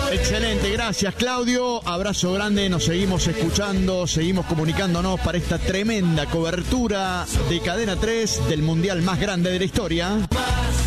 Excelente, gracias Claudio, abrazo grande, nos seguimos escuchando, seguimos comunicándonos para esta tremenda cobertura de Cadena 3 del mundial más grande de la historia.